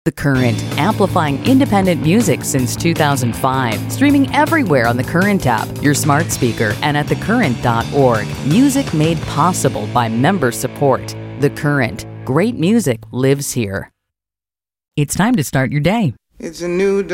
The Current, amplifying independent music since 2005. Streaming everywhere on the Current app, your smart speaker, and at thecurrent.org. Music made possible by member support. The Current. Great music lives here. It's time to start your day. It's a new